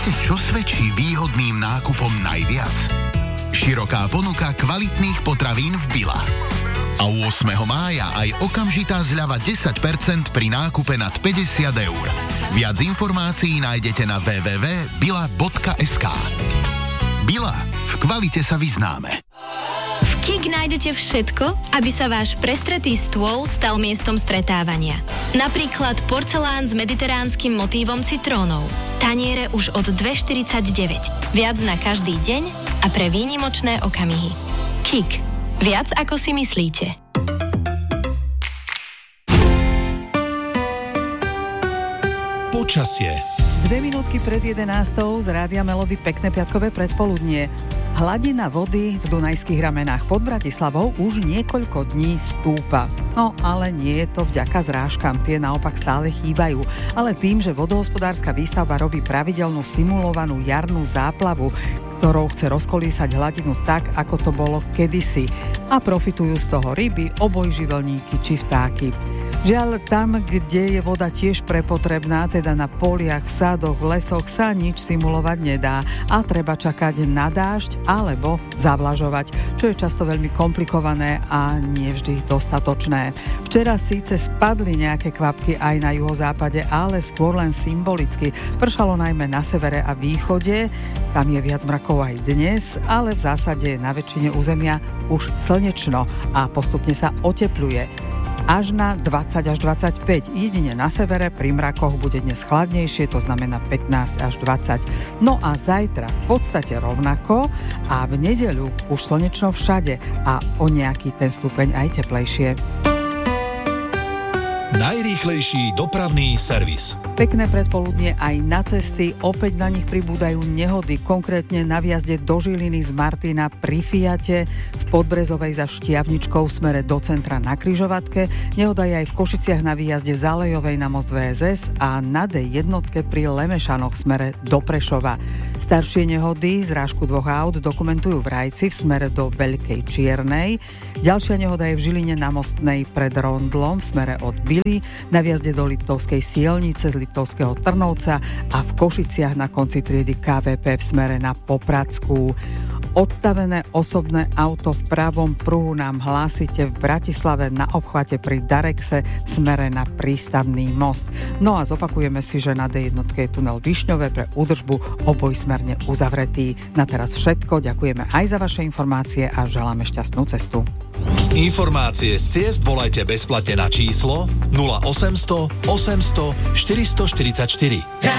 Viete, čo svedčí výhodným nákupom najviac? Široká ponuka kvalitných potravín v Billa. A 8. mája aj okamžitá zľava 10% pri nákupe nad 50 eur. Viac informácií nájdete na www.billa.sk. Billa. V kvalite sa vyznáme. V KIK nájdete všetko, aby sa váš prestretý stôl stal miestom stretávania. Napríklad porcelán s mediteránskym motívom citrónov. Taniere už od 2,49. Viac na každý deň a pre výnimočné okamihy. KIK. Viac ako si myslíte. Počasie. 2 minútky pred 11:00 z Rádia Melody pekné piatkové predpoludnie. Hladina vody v Dunajských ramenách pod Bratislavou už niekoľko dní stúpa. No ale nie je to vďaka zrážkam, tie naopak stále chýbajú. Ale tým, že vodohospodárska výstavba robí pravidelnú simulovanú jarnú záplavu, ktorou chce rozkolísať hladinu tak, ako to bolo kedysi. A profitujú z toho ryby, obojživelníky či vtáky. Žiaľ, tam, kde je voda tiež prepotrebná, teda na poliach, v sádoch, v lesoch, sa nič simulovať nedá a treba čakať na dážď alebo zavlažovať, čo je často veľmi komplikované a nie vždy dostatočné. Včera síce spadli nejaké kvapky aj na juhozápade, ale skôr len symbolicky. Pršalo najmä na severe a východe, tam je viac mrakov aj dnes, ale v zásade na väčšine územia už slnečno a postupne sa otepľuje. Až na 20 až 25. Jedine na severe pri mrakoch bude dnes chladnejšie, to znamená 15 až 20. No a zajtra v podstate rovnako a v nedeľu už slnečno všade a o nejaký ten stupeň aj teplejšie. Najrýchlejší dopravný servis. Pekné predpoludnie aj na cesty. Opäť na nich pribúdajú nehody, konkrétne na vjazde do Žiliny z Martina pri Fiate, v Podbrezovej za Štiavničkou v smere do centra na križovatke. Nehoda je aj v Košiciach na výjazde z Alejovej na most VSS a na D1 pri Lemešanoch v smere do Prešova. Staršie nehody, zrážku 2 aut dokumentujú v Rajci v smere do Veľkej Čiernej. Ďalšia nehoda je v Žiline na Mostnej pred Rondlom v smere od Bily, na vjazde do Liptovskej Sielnice z Liptovského Trnovca a v Košiciach na konci triedy KVP v smere na Popradskú. Odstavené osobné auto v pravom pruhu nám hlásite v Bratislave na obchvate pri Darexe v smere na Prístavný most. No a zopakujeme si, že na D1 je tunel Višňové pre údržbu obojsmerne uzavretý. Na teraz všetko, ďakujeme aj za vaše informácie a želáme šťastnú cestu. Informácie z ciest volajte bezplatne na číslo 0800 800 444.